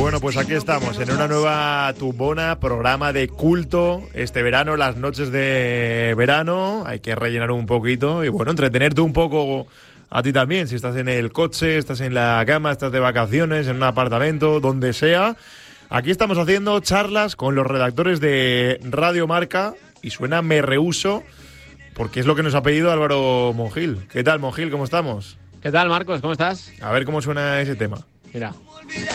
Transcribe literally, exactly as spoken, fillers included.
Bueno, pues aquí estamos en una nueva tumbona, programa de culto. Este verano, las noches de verano, hay que rellenar un poquito y bueno, entretenerte un poco a ti también. Si estás en el coche, estás en la cama, estás de vacaciones, en un apartamento, donde sea. Aquí estamos haciendo charlas con los redactores de Radio Marca y suena Me Rehuso, porque es lo que nos ha pedido Álvaro Monjil. ¿Qué tal, Monjil? ¿Cómo estamos? ¿Qué tal, Marcos? ¿Cómo estás? A ver cómo suena ese tema. Mira.